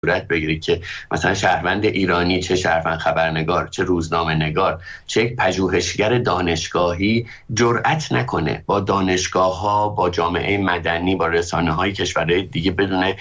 صورت بگیرید که مثلا شهروند ایرانی، چه شهروند خبرنگار، چه روزنامه نگار، چه یک پژوهشگر دانشگاهی جرأت نکنه با دانشگاه‌ها، با جامعه مدنی، با رسانه‌های کشورهای دیگه بدون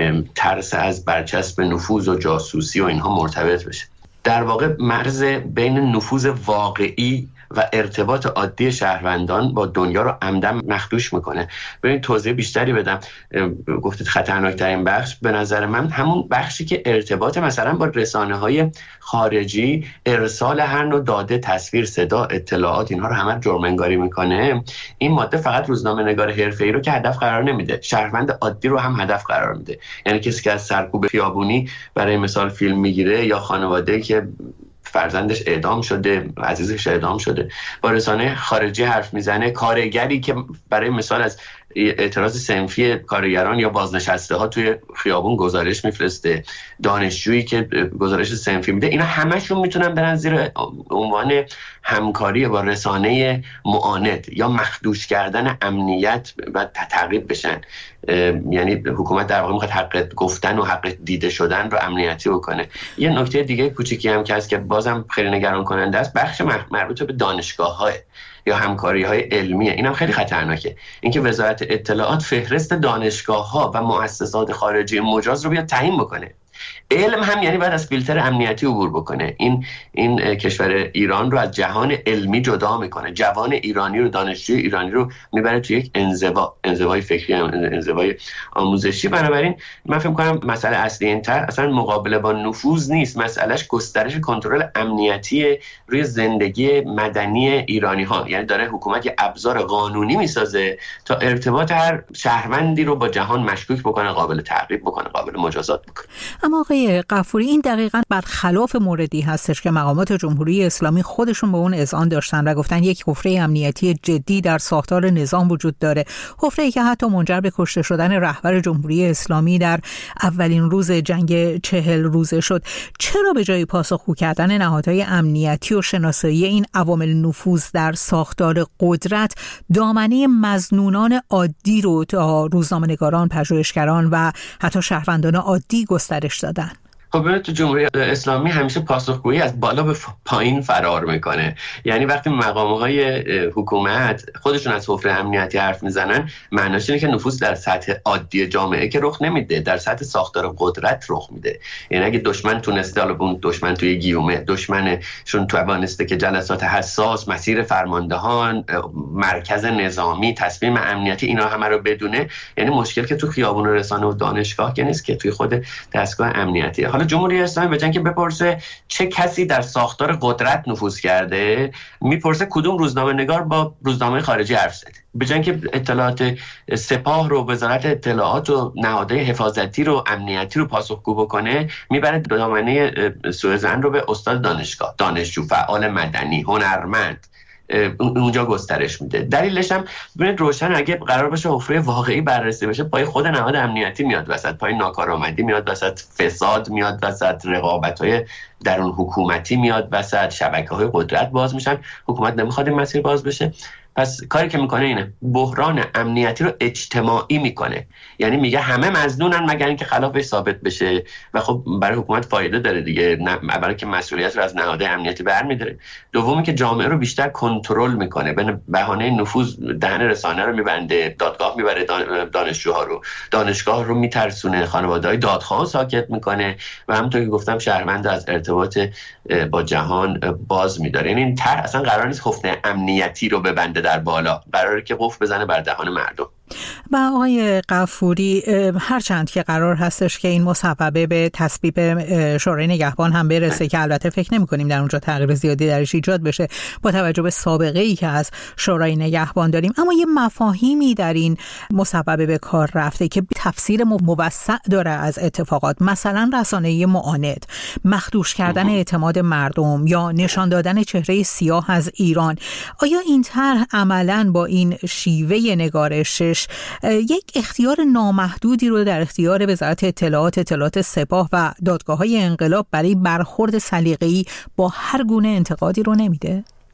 ترس از برچسب نفوذ و جاسوسی و اینها مرتبط بشه. در واقع مرز بین نفوذ واقعی و ارتباط عادی شهروندان با دنیا رو عمدن مخدوش میکنه. ببین توضیح بیشتری بدم. گفتید خطرناکترین بخش به نظر من همون بخشی که ارتباط مثلا با رسانه‌های خارجی، ارسال هر نوع داده، تصویر، صدا، اطلاعات، اینها رو همه جرم انگاری میکنه. این ماده فقط روزنامه‌نگار حرفه‌ای رو که هدف قرار نمیده، شهروند عادی رو هم هدف قرار میده. یعنی کسی که از سرکوب خیابونی برای مثال فیلم میگیره، یا خانواده‌ای که فرزندش اعدام شده، عزیزش اعدام شده، با رسانه خارجی حرف میزنه، کارگری که برای مثال از اعتراض صنفی کارگران یا بازنشسته ها توی خیابون گزارش میفرسته، دانشجویی که گزارش صنفی میده، اینا همشون میتونن برن زیر عنوان همکاری با رسانه معاند یا مخدوش کردن امنیت و تعقیب بشن. یعنی حکومت در واقع میخواد حق گفتن و حق دیده شدن رو امنیتی بکنه. یه نکته دیگه کوچیکی هم که هست که بازم خیلی نگران کننده است، بخش مربوط به دانشگاه‌ها یا همکاری‌های علمیه. اینم خیلی خطرناکه. اینکه وزارت اطلاعات فهرست دانشگاه‌ها و مؤسسات خارجی مجاز رو بیاد تعیین بکنه. علم هم یعنی بعد از فیلتر امنیتی عبور بکنه. این کشور ایران رو از جهان علمی جدا میکنه. جوان ایرانی رو، دانشجوی ایرانی رو میبره توی یک انزوای فکری، انزوای آموزشی. بنابراین من فکر می‌کنم مسئله اصلی اینتر اصلا مقابله با نفوذ نیست، مسئلهش گسترش کنترل امنیتی روی زندگی مدنی ایرانی‌ها. یعنی داره حکومت یه ابزار قانونی میسازه تا ارتباط هر شهروندی رو با جهان مشکوک بکنه، قابل تعقیب بکنه، قابل مجازات بکنه. اما آقای غفوری، این دقیقاً برخلاف موردی هستش که مقامات جمهوری اسلامی خودشون به اون اذعان داشتن و گفتن یک حفره امنیتی جدی در ساختار نظام وجود داره، حفره‌ای که حتی منجر به کشته شدن رهبر جمهوری اسلامی در اولین روز جنگ 40 روزه شد. چرا به جای پاسخگو کردن نهادهای امنیتی و شناسایی این عوامل نفوذ در ساختار قدرت، دامنه مظنونان عادی رو تا روزنامه‌نگاران، پژوهشگران و حتی شهروندان عادی گسترش دادن؟ خب ببینید تو جمهوری اسلامی همیشه پاسخگویی از بالا به پایین فرار میکنه. یعنی وقتی مقام‌های حکومت خودشون از حفره امنیتی حرف میزنن، معناش اینه که نفوذ در سطح عادی جامعه که رخ نمیده، در سطح ساختار قدرت رخ میده. یعنی اگه دشمن تونسته، حالا اون دشمن توی گیومه، دشمنشون توانسته که جلسات حساس، مسیر فرماندهان، مرکز نظامی، تصمیم امنیتی، اینا همه رو بدونه، یعنی مشکل که تو خیابون و رسانه و دانشگاه که نیست، که توی خود دستگاه امنیتی. حالا جمهوری اسلامی به جای اینکه بپرسه چه کسی در ساختار قدرت نفوذ کرده، میپرسه کدوم روزنامه نگار با روزنامه خارجی حرف زده. به جای اینکه اطلاعات سپاه رو، وزارت اطلاعات و نهادهای حفاظتی رو، امنیتی رو پاسخگو بکنه، میبره دامنه سوء ظن رو به استاد دانشگاه، دانشجو، فعال مدنی، هنرمند، اونجا گسترش میده. دلیلش هم ببینید روشن، اگه قرار باشه حفره واقعی بررسی بشه، پای خود نهاد امنیتی میاد وسط، پای ناکارآمدی میاد وسط، فساد میاد وسط، رقابت‌های درون حکومتی میاد وسط، شبکه‌های قدرت باز میشن. حکومت نمیخواد این مسیر باز بشه، پس کاری که میکنه اینه بحران امنیتی رو اجتماعی میکنه. یعنی میگه همه مظنونن مگر اینکه خلافش ثابت بشه، و خب برای حکومت فایده داره دیگه. اولا که مسئولیت رو از نهادهای امنیتی برمی‌داره، دومی که جامعه رو بیشتر کنترل میکنه، به بهانه نفوذ دهن رسانه رو میبنده، دادگاه میبره دانشجوها رو، دانشگاه رو میترسونه، خانواده‌های دادخواه ساکت میکنه، و همونطور که گفتم شهروند از ارتباط با جهان باز می‌داره. یعنی این طرح اصلا قرار نیست حفره امنیتی رو ببنده در بالا، قراره که قفل بزنه بر دهان مردم. و آقای غفوری، هرچند که قرار هستش که این مصوبه به تصویب شورای نگهبان هم برسه که البته فکر نمی‌کنیم در اونجا تغییر زیادی درش ایجاد بشه با توجه به سابقه‌ای که از شورای نگهبان داریم، اما یه مفاهیمی در این مصوبه به کار رفته که تفسیر موسع داره از اتفاقات، مثلا رسانه‌ای معاند، مخدوش کردن اعتماد مردم یا نشان دادن چهره سیاه از ایران. آیا این طرح عملاً با این شیوه نگارشش یک اختیار نامحدودی رو در اختیار وزارت اطلاعات سپاه و دادگاه‌های انقلاب برای برخورد سلیقه‌ای با هر گونه انتقادی رو نمیده؟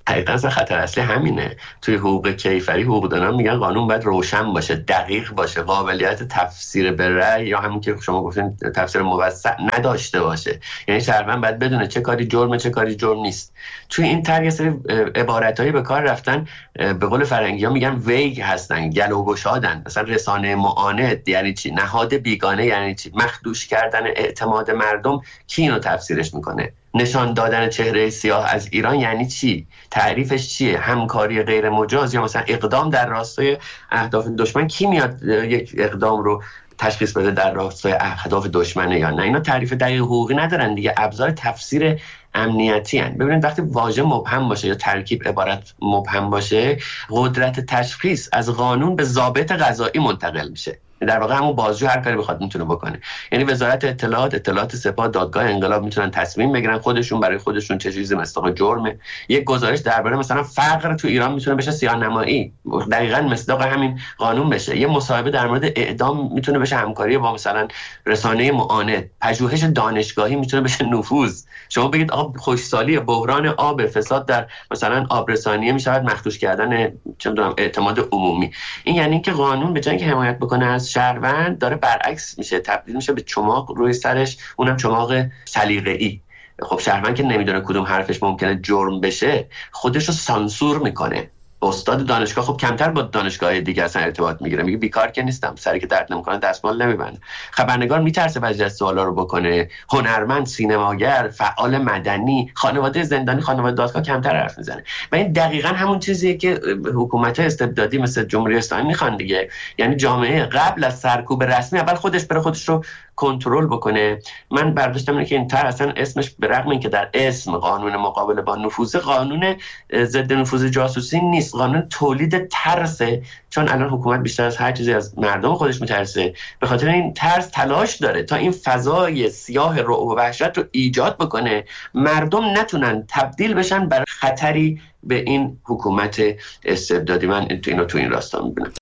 حقیقتا خطر اصلی همینه. توی حقوق کیفری حقوقدانان میگن قانون باید روشن باشه، دقیق باشه، قابلیت تفسیر به رأی یا همون که شما گفتین تفسیر موسع نداشته باشه. یعنی شهروند باید بدونه چه کاری جرمه چه کاری جرم نیست. توی این طرح یه سری عبارتایی به کار رفتن، به قول فرنگی‌ها میگن ویگ هستن، گلو گشادن. مثلا رسانه معاند یعنی چی؟ نهاد بیگانه یعنی چی؟ مخدوش کردن اعتماد مردم، کی اینو تفسیرش میکنه؟ نشان دادن چهره سیاه از ایران یعنی چی؟ تعریفش چیه؟ همکاری غیر مجاز یا مثلا اقدام در راستای اهداف دشمن؟ کی میاد یک اقدام رو تشخیص بده در راستای اهداف دشمنه یا نه؟ اینا تعریف دقیق حقوقی ندارن دیگه، ابزار تفسیر امنیتی هن. ببینید وقتی واژه مبهم باشه یا ترکیب عبارت مبهم باشه، قدرت تشخیص از قانون به ضابط قضایی منتقل میشه. در واقع همون بازجو هر کاری بخواد میتونه بکنه. یعنی وزارت اطلاعات سپاه، دادگاه انقلاب میتونن تصمیم بگیرن خودشون برای خودشون چه چیزی مصداق جرمه. یک گزارش درباره مثلا فقر تو ایران میتونه بشه سیاه‌نمایی، دقیقاً مصداق همین قانون بشه. یه مصاحبه در مورد اعدام میتونه بشه همکاری با مثلا رسانه معاند. پژوهش دانشگاهی میتونه بشه نفوذ. شما بگید آب خشکسالی، بحران آب، فساد در مثلا آبرسانیه میشود مخدوش کردن چه میدونم اعتماد عمومی. این یعنی که قانون به جای اینکه حمایت بکنه از شهروند، داره برعکس میشه، تبدیل میشه به چماق روی سرش، اونم چماق سلیقه‌ای. خب شهروند که نمیدونه کدوم حرفش ممکنه جرم بشه، خودش رو سانسور میکنه. استاد دانشگاه خب کمتر با دانشگاه دیگه اصلا ارتباط میگیره، میگه بیکار که نیستم، سری که درد نمیکنه دستمال نمیبنده. خبرنگار میترسه بعضی از سوالا رو بکنه. هنرمند، سینماگر، فعال مدنی، خانواده زندانی، خانواده دادگاه کمتر حرف میزنه. و این دقیقاً همون چیزیه که حکومت‌های استبدادی مثل جمهوری اسلامی میخوان دیگه. یعنی جامعه قبل از سرکوب رسمی اول خودش بره خودش رو کنترل بکنه. من برداشتم اینه که این طرح اصلا اسمش به رغم اینکه در اسم قانون مقابله با نفوذ، قانون ضد نفوذ جاسوسی نیست، قانون تولید ترسه. چون الان حکومت بیشتر از هر چیزی از مردم خودش میترسه، به خاطر این ترس تلاش داره تا این فضای سیاه رعب و وحشت رو ایجاد بکنه، مردم نتونن تبدیل بشن بر خطری به این حکومت استبدادی. من تو این راستا میبینم.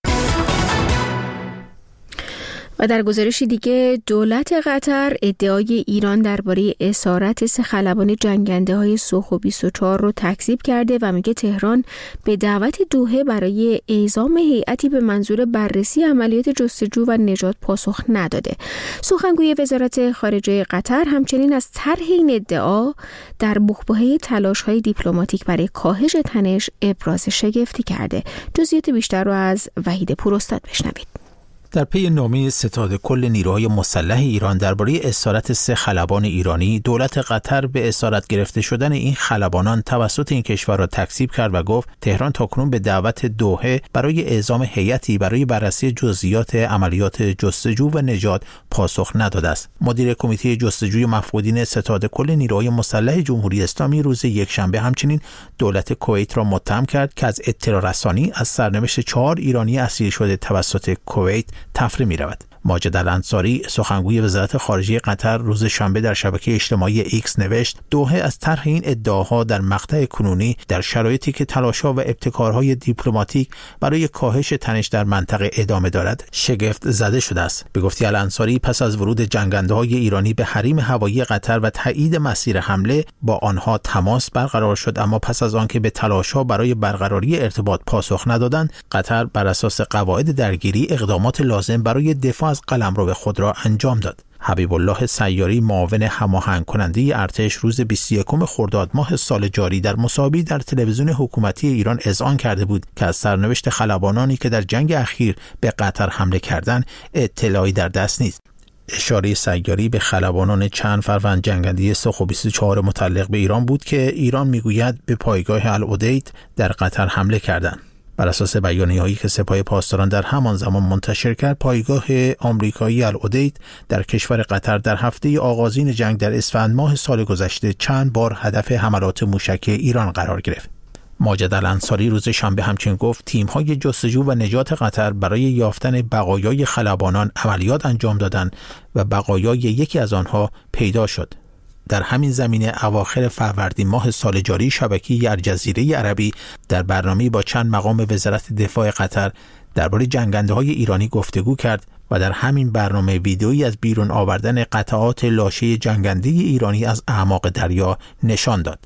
و در گزارشی دیگه دولت قطر ادعای ایران درباره اسارت 3 خلبان جنگنده سوخو 24 رو تکذیب کرده و میگه تهران به دعوت دوحه برای اعزام هیئتی به منظور بررسی عملیات جستجو و نجات پاسخ نداده. سخنگوی وزارت خارجه قطر همچنین از طرح این ادعا در بحبوحه تلاش‌های دیپلماتیک برای کاهش تنش ابراز شگفتی کرده. جزئیات بیشتر رو از وحید پوراستاد بشنوید. در پی نامه ستاد کل نیروهای مسلح ایران درباره اسارت 3 خلبان ایرانی، دولت قطر به اسارت گرفته شدن این خلبانان توسط این کشور را تکذیب کرد و گفت تهران تاکنون به دعوت دوحه برای اعزام هیئتی برای بررسی جزئیات عملیات جستجو و نجات پاسخ نداده است. مدیر کمیته جستجوی مفقودین ستاد کل نیروهای مسلح جمهوری اسلامی روز یکشنبه همچنین دولت کویت را متهم کرد که از اطلاع رسانی از سرنوشت 4 ایرانی اسیر شده توسط کویت تفره می رود. ماجد الانصاری سخنگوی وزارت خارجه قطر روز شنبه در شبکه اجتماعی ایکس نوشت دوحه از طرح این ادعاها در مقطع کنونی در شرایطی که تلاش‌ها و ابتکارهای دیپلماتیک برای کاهش تنش در منطقه ادامه دارد شگفت زده شده است. به گفته الانصاری پس از ورود جنگنده‌های ایرانی به حریم هوایی قطر و تایید مسیر حمله با آنها تماس برقرار شد، اما پس از آنکه به تلاش‌ها برای برقراری ارتباط پاسخ ندادند، قطر بر اساس قواعد درگیری اقدامات لازم برای دفاع از قلمرو خود را انجام داد. حبیب الله سیاری معاون هماهنگ کننده ارتش روز 21 خرداد ماه سال جاری در مصاحبه‌ای در تلویزیون حکومتی ایران اذعان کرده بود که از سرنوشت خلبانانی که در جنگ اخیر به قطر حمله کردند اطلاعی در دست نیست. اشاره سیاری به خلبانان چند فروند جنگنده سوخو 24 متعلق به ایران بود که ایران میگوید به پایگاه العدید در قطر حمله کردند. بر اساس بیانیه‌هایی که سپاه پاسداران در همان زمان منتشر کرد، پایگاه آمریکایی العدید در کشور قطر در هفته آغازین جنگ در اسفند ماه سال گذشته چند بار هدف حملات موشکی ایران قرار گرفت. ماجد الانصاری روز شنبه همچنین گفت تیم‌های جستجو و نجات قطر برای یافتن بقایای خلبانان عملیات انجام دادند و بقایای یکی از آنها پیدا شد. در همین زمینه اواخر فروردین ماه سال جاری شبکه الجزیره عربی در برنامه‌ای با چند مقام وزارت دفاع قطر درباره جنگنده‌های ایرانی گفتگو کرد و در همین برنامه ویدئویی از بیرون آوردن قطعات لاشه جنگنده ایرانی از اعماق دریا نشان داد.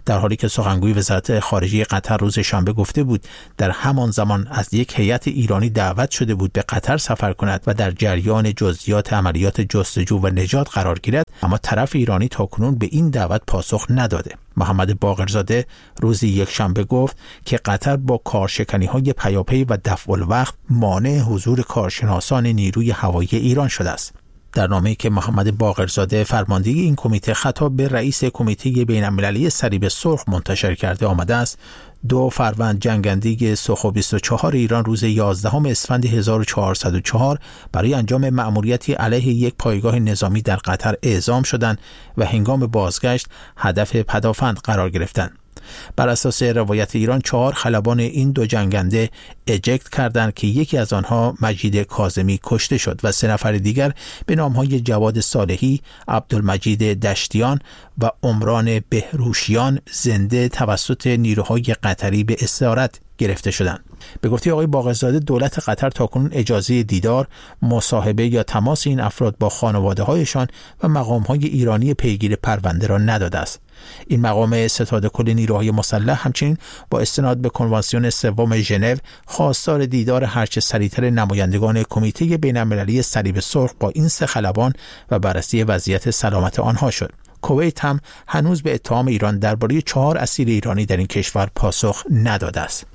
در حالی که سخنگوی وزارت خارجه قطر روز شنبه گفته بود در همان زمان از یک هیئت ایرانی دعوت شده بود به قطر سفر کند و در جریان جزئیات عملیات جستجو و نجات قرار گیرد، اما طرف ایرانی تاکنون به این دعوت پاسخ نداده. محمد باقرزاده روز یکشنبه گفت که قطر با کارشکنی‌های پیاپی و دفع الوقت مانع حضور کارشناسان نیروی هوایی ایران شده است. در نامه‌ای که محمد باقرزاده فرمانده این کمیته خطاب به رئیس کمیته بین‌المللی صلیب سرخ منتشر کرده آمده است 2 فروند جنگندگی سوخو 24 ایران روز 11 اسفند 1404 برای انجام مأموریتی علیه یک پایگاه نظامی در قطر اعزام شدند و هنگام بازگشت هدف پدافند قرار گرفتند. بر اساس روایت ایران 4 خلبان این 2 جنگنده اجکت کردند که یکی از آنها مجید کاظمی کشته شد و 3 نفر دیگر به نامهای جواد صالحی، عبدالمجید دشتیان و عمران بهروشیان زنده توسط نیروهای قطری به اسارت گرفته شدند. به گفته آقای باقرزاده دولت قطر تاکنون اجازه دیدار، مصاحبه یا تماس این افراد با خانواده‌هایشان و مقام‌های ایرانی پیگیر پرونده را نداده است. این مقام ستاد کل نیروهای مسلح همچنین با استناد به کنوانسیون 3 ژنو خواستار دیدار هرچه سریعتر نمایندگان کمیته بین‌المللی صلیب سرخ با این 3 خلبان و بررسی وضعیت سلامت آنها شد. کویت هم هنوز به اتهام ایران درباره 4 اسیر ایرانی در این کشور پاسخ نداده است.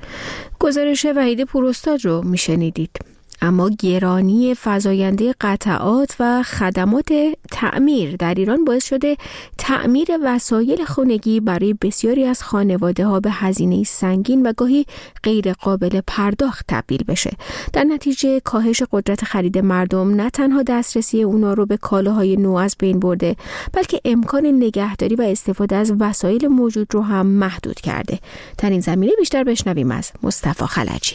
گزارش وحید پوراستاد رو میشنیدید. اما گرانی فزاینده قطعات و خدمات تعمیر در ایران باعث شده تعمیر وسایل خانگی برای بسیاری از خانواده‌ها به هزینه سنگین و گاهی غیر قابل پرداخت تبدیل بشه. در نتیجه کاهش قدرت خرید مردم نه تنها دسترسی اونا رو به کالاهای نو از بین برده، بلکه امکان نگهداری و استفاده از وسایل موجود رو هم محدود کرده. در این زمینه بیشتر بشنویم از مصطفی خلجی.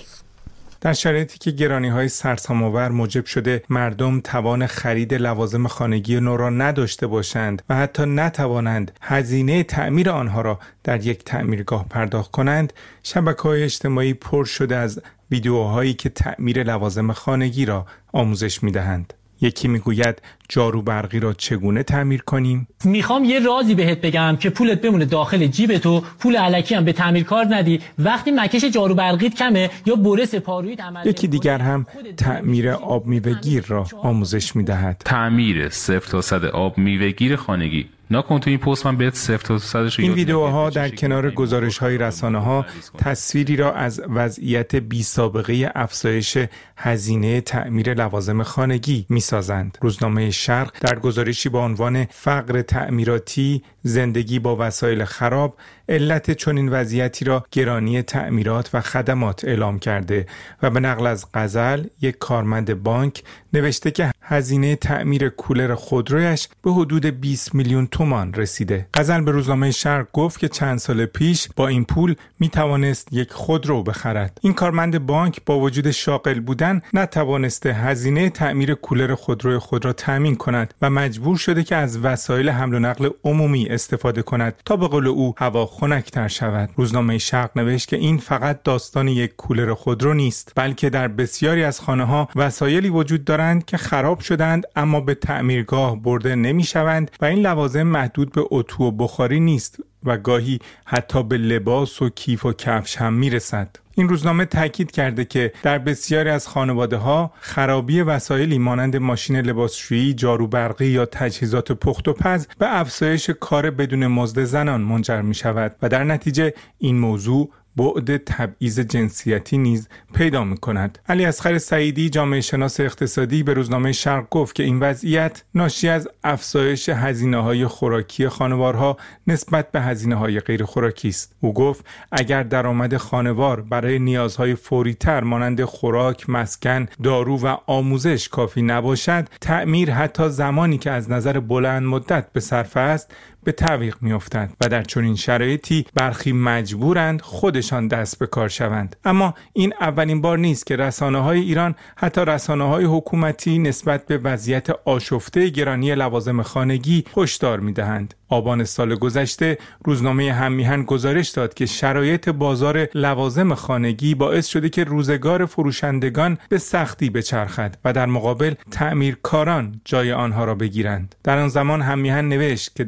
در شرایطی که گرانی‌های سرسام‌آور موجب شده مردم توان خرید لوازم خانگی نو را نداشته باشند و حتی نتوانند هزینه تعمیر آنها را در یک تعمیرگاه پرداخت کنند، شبکه‌های اجتماعی پر شده از ویدیوهایی که تعمیر لوازم خانگی را آموزش می‌دهند. یکی میگوید جارو برقی را چگونه تعمیر کنیم؟ میخوام یه رازی بهت بگم که پولت بمونه داخل جیبت و پول الکی هم به تعمیرکار ندی. وقتی مکش جارو برقیت کمه یا بره سپارویت عمل. یکی دیگر هم تعمیر آب میوه‌گیر را آموزش میدهد. تعمیر 0 تا 100 آب میوه‌گیر خانگی. نکن تو این پست من بهت 0 تا 100 این ویدیوها در کنار گزارش‌های رسانه‌ها تصویری را از وضعیت بی‌سابقه افزایش هزینه تعمیر لوازم خانگی می‌سازند. روزنامه شرق در گزارشی با عنوان فقر تعمیراتی، زندگی با وسایل خراب، علت چنین وضعیتی را گرانی تعمیرات و خدمات اعلام کرده و به نقل از غزل، یک کارمند بانک، نوشته که هزینه تعمیر کولر خودرویش به حدود 20 میلیون تومان رسیده. غزل به روزنامه شرق گفت که چند سال پیش با این پول می توانست یک خودرو بخرد. این کارمند بانک با وجود شاغل بودن نتوانسته هزینه تعمیر کولر خودروی خود را تامین کند و مجبور شده که از وسایل حمل و نقل عمومی استفاده کند تا به قول او هوا خنک‌تر شود. روزنامه شرق نوشت که این فقط داستان یک کولر خودرو نیست، بلکه در بسیاری از خانه‌ها وسایلی وجود دارند که خراب شدند اما به تعمیرگاه برده نمی‌شوند و این لوازم محدود به اتو و بخاری نیست و گاهی حتی به لباس و کیف و کفش هم میرسد. این روزنامه تاکید کرده که در بسیاری از خانواده‌ها خرابی وسایلی مانند ماشین لباسشویی، جارو برقی یا تجهیزات پخت و پز به افزایش کار بدون مزد زنان منجر می‌شود و در نتیجه این موضوع بعد تبعیض جنسیتی نیز پیدا می‌کند. علی اصغر سعیدی، جامعه شناس اقتصادی، به روزنامه شرق گفت که این وضعیت ناشی از افزایش هزینه‌های خوراکی خانوارها نسبت به هزینه‌های غیر خوراکی است. او گفت اگر درآمد خانوار برای نیازهای فوری‌تر مانند خوراک، مسکن، دارو و آموزش کافی نباشد، تعمیر حتی زمانی که از نظر بلند مدت به صرفه است به تعویق می‌افتد و در چنین شرایطی برخی مجبورند خودشان دست به کار شوند. اما این اولین بار نیست که رسانه‌های ایران، حتی رسانه‌های حکومتی، نسبت به وضعیت آشفته گرانی لوازم خانگی هشدار می‌دهند. آبان سال گذشته روزنامه هممیهن گزارش داد که شرایط بازار لوازم خانگی باعث شده که روزگار فروشندگان به سختی بچرخد و در مقابل تعمیرکاران جای آنها را بگیرند. در آن زمان هممیهن نوشت که در عرض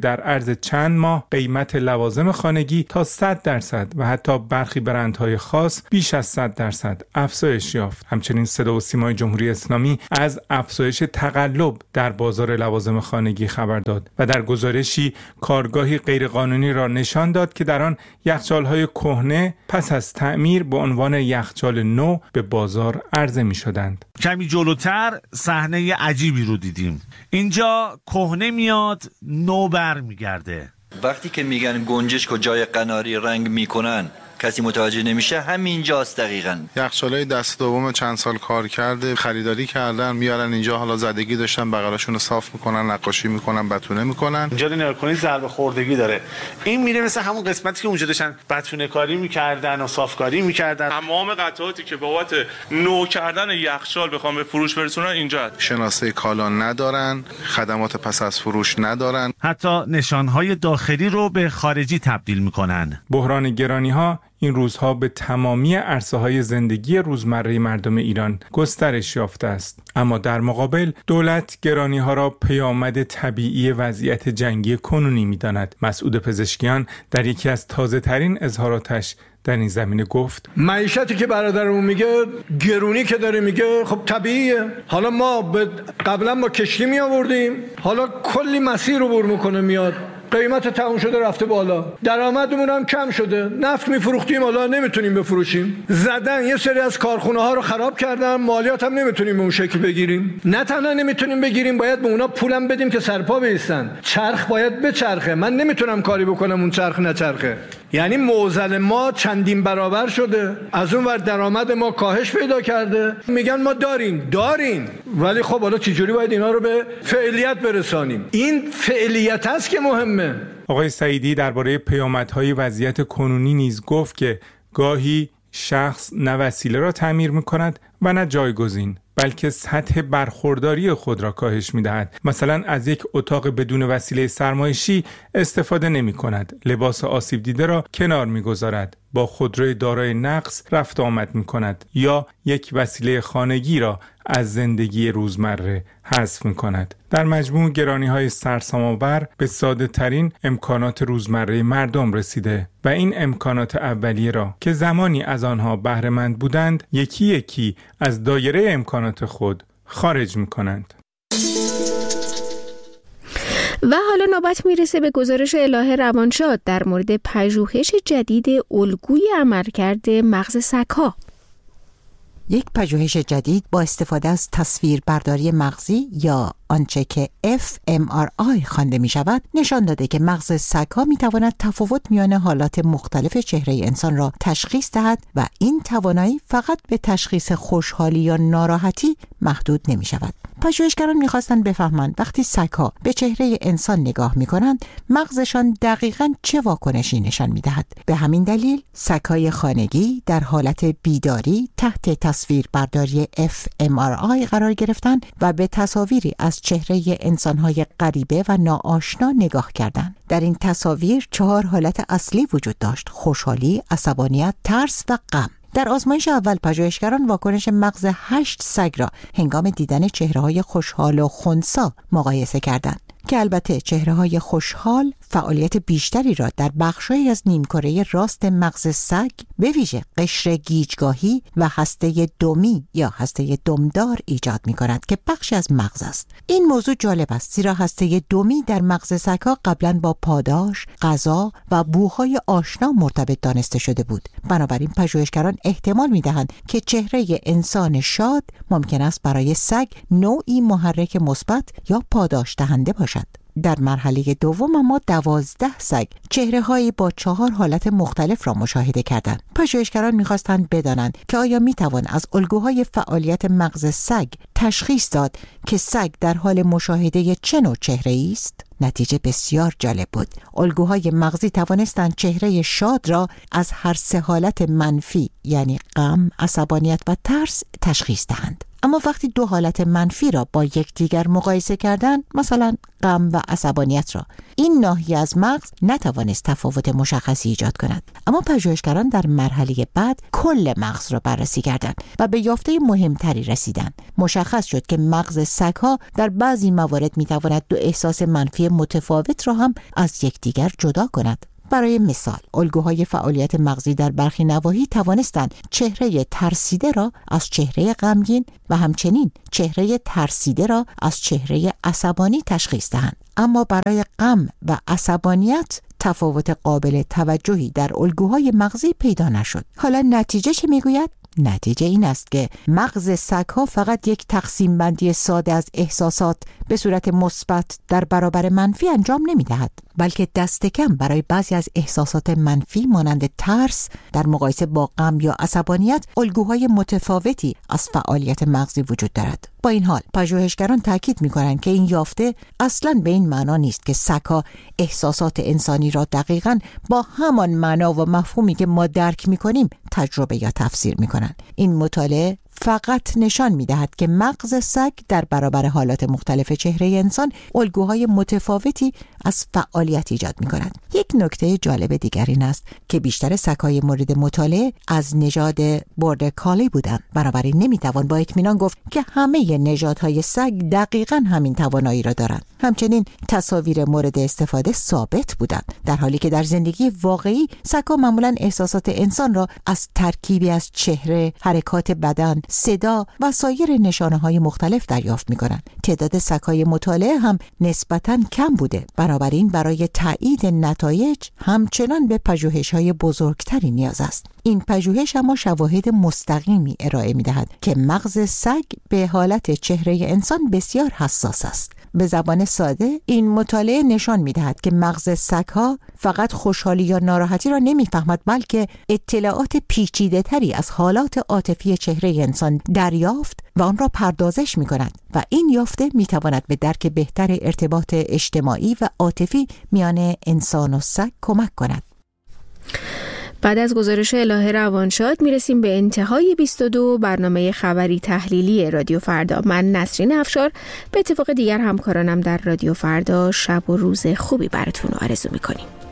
عرض چند ماه قیمت لوازم خانگی تا 100% و حتی برخی برندهای خاص بیش از 100% افزایش یافت. همچنین صدا و سیمای جمهوری اسلامی از افزایش تقلب در بازار لوازم خانگی خبر داد و در گزارشی کارگاهی غیرقانونی را نشان داد که در آن یخچال‌های کهنه پس از تعمیر به عنوان یخچال نو به بازار عرضه می‌شدند. کمی جلوتر صحنه عجیبی رو دیدیم. اینجا کهنه میاد، نو برمیگرده. وقتی که میگن گنجشک و جای قناری رنگ میکنن کسی متوجه نمیشه، همینجاست دقیقاً. یخچالای دست دوم چند سال کار کرده، خریداری کردن، میارن اینجا، حالا زدگی داشتن، بغلاشون رو صاف میکنن، نقاشی میکنن، بتونه میکنن. اینجا رو نگاه کنید ضربه خوردگی داره. این میره مثل همون قسمتی که اونجا داشتن بتونه کاری میکردن و صافکاری میکردن. تمام قطعاتی که بابت نو کردن یخچال بخوام به فروش برسونن اینجا. شناسه کالا ندارن، خدمات پس از فروش ندارن. حتی نشانهای داخلی رو به خارجی تبدیل میکنن. بحران گرانی‌ها این روزها به تمامی عرصه‌های زندگی روزمره مردم ایران گسترش یافته است. اما در مقابل دولت گرانی‌ها را پیامد طبیعی وضعیت جنگی کنونی می‌داند. مسعود پزشکیان در یکی از تازه‌ترین اظهاراتش در این زمینه گفت: معیشتی که برادرمون میگه، گرونی که داره میگه، خب طبیعیه. حالا ما قبلا با کشتی می آوردیم، حالا کلی مسیر رو بر میکنه میاد، قیمت تموم شده رفته بالا، درآمدمون هم کم شده، نفت میفروختیم حالا نمیتونیم بفروشیم، زدن یه سری از کارخونه ها رو خراب کردن، مالیات هم نمیتونیم به اون شکل بگیریم، نه تنها نمیتونیم بگیریم، باید به اونا پولم بدیم که سرپا بایستن، چرخ باید بچرخه، من نمیتونم کاری بکنم اون چرخ نچرخه. یعنی معضل ما چندین برابر شده، از اون ور درآمد ما کاهش پیدا کرده. میگن ما داریم ولی خب حالا چجوری باید اینا رو به فعالیت برسانیم؟ این فعالیت است که مهمه. آقای سعیدی درباره پیامدهای وضعیت کنونی نیز گفت که گاهی شخص نه وسیله را تعمیر می‌کند و نه جایگزین، بلکه سطح برخورداری خود را کاهش می‌دهد. مثلا از یک اتاق بدون وسیله سرمایشی استفاده نمی‌کند، لباس آسیب دیده را کنار می‌گذارد، با خودروی دارای نقص رفت آمد می‌کند یا یک وسیله خانگی را از زندگی روزمره حذف می‌کند. در مجموع گرانی‌های سرسام‌آور به ساده‌ترین امکانات روزمره مردم رسیده و این امکانات اولیه را که زمانی از آنها بهره مند بودند یکی یکی از دایره امکانات خود خارج می‌کنند. و حالا نوبت میرسه به گزارش الهه روانشاد در مورد پژوهش جدید الگوی عملکرد مغز سگ‌ها. یک پژوهش جدید با استفاده از تصویربرداری مغزی یا آنچه که fMRI خوانده می شود نشان داده که مغز سگ‌ها می تواند تفاوت میان حالات مختلف چهره انسان را تشخیص دهد و این توانایی فقط به تشخیص خوشحالی یا ناراحتی محدود نمی شود. پژوهشگران می خواستند بفهمند وقتی سگ‌ها به چهره انسان نگاه می کنند مغزشان دقیقاً چه واکنشی نشان می دهد. به همین دلیل سگ‌های خانگی در حالت بیداری تحت تصویربرداری fMRI قرار گرفتند و به تصاویری از چهره انسان‌های غریبه و ناآشنا نگاه کردند. در این تصاویر 4 حالت اصلی وجود داشت: خوشحالی، عصبانیت، ترس و غم. در آزمایش اول پژوهشگران واکنش مغز 8 سگ را هنگام دیدن چهره‌های خوشحال و خنثی مقایسه کردند که البته چهره‌های خوشحال فعالیت بیشتری را در بخش‌هایی از نیمکره راست مغز سگ به ویژه قشر گیجگاهی و هسته دمی یا هسته دمدار ایجاد می‌کند که بخشی از مغز است. این موضوع جالب است زیرا هسته دمی در مغز سگ‌ها قبلاً با پاداش، غذا و بوهای آشنا مرتبط دانسته شده بود. بنابراین پژوهشگران احتمال می‌دهند که چهره انسان شاد ممکن است برای سگ نوعی محرک مثبت یا پاداش دهنده باشد. در مرحله دوم اما 12 سگ چهره‌هایی با 4 حالت مختلف را مشاهده کردند. پژوهشگران می‌خواستند بدانند که آیا می‌توان از الگوهای فعالیت مغز سگ تشخیص داد که سگ در حال مشاهده چه نوع چهره‌ای است؟ نتیجه بسیار جالب بود. الگوهای مغزی توانستند چهره شاد را از هر 3 حالت منفی یعنی غم، عصبانیت و ترس تشخیص دهند. اما وقتی 2 حالت منفی را با یکدیگر مقایسه کردند، مثلا غم و عصبانیت را این ناحیه از مغز نتوانست تفاوت مشخصی ایجاد کند. اما پژوهشگران در مرحله بعد کل مغز را بررسی کردند و به یافته مهمتری رسیدند. مشخص شد که مغز سگ‌ها در بعضی موارد می‌تواند دو احساس منفی متفاوت را هم از یکدیگر جدا کند. برای مثال، الگوهای فعالیت مغزی در برخی نواحی توانستند چهره ترسیده را از چهره غمگین و همچنین چهره ترسیده را از چهره عصبانی تشخیص دهند. اما برای غم و عصبانیت تفاوت قابل توجهی در الگوهای مغزی پیدا نشد. حالا نتیجه چه میگوید؟ نتیجه این است که مغز سگ‌ها فقط یک تقسیم بندی ساده از احساسات به صورت مثبت در برابر منفی انجام نمی‌دهد، بلکه دست کم برای بعضی از احساسات منفی مانند ترس در مقایسه با غم یا عصبانیت الگوهای متفاوتی از فعالیت مغزی وجود دارد. با این حال پژوهشگران تاکید می‌کنند که این یافته اصلاً به این معنا نیست که سگ‌ها احساسات انسانی را دقیقاً با همان معنا و مفهومی که ما درک می‌کنیم تجربه یا تفسیر می‌کنند. این مطالعه فقط نشان می‌دهد که مغز سگ در برابر حالات مختلف چهره انسان الگوهای متفاوتی از فعالیت ایجاد می‌کند. یک نکته جالب دیگر این است که بیشتر سگ‌های مورد مطالعه از نژاد بوردر کالی بودند. بنابراین نمی‌توان با اطمینان گفت که همه نژادهای سگ دقیقاً همین توانایی را دارند. همچنین تصاویر مورد استفاده ثابت بودند، در حالی که در زندگی واقعی سگ‌ها معمولاً احساسات انسان را از ترکیبی از چهره، حرکات بدن، صدا و سایر نشانه‌های مختلف دریافت می‌کنند. تعداد سگ‌های مطالعه هم نسبتاً کم بوده. بنابراین برای تایید نتایج همچنان به پژوهش‌های بزرگتری نیاز است. این پژوهش اما شواهد مستقیمی ارائه می‌دهد که مغز سگ به حالت چهره انسان بسیار حساس است. به زبان ساده این مطالعه نشان می‌دهد که مغز سگ‌ها فقط خوشحالی یا ناراحتی را نمی‌فهمد، بلکه اطلاعات پیچیده‌تری از حالات عاطفی چهره انسان دریافت و آن را پردازش می‌کند و این یافته می‌تواند به درک بهتر ارتباط اجتماعی و عاطفی میان انسان و سگ کمک کند. بعد از گزارش الهه روانشاد میرسیم به انتهای 22 برنامه خبری تحلیلی رادیو فردا. من نسرین افشار به اتفاق دیگر همکارانم در رادیو فردا شب و روز خوبی براتون آرزو میکنیم.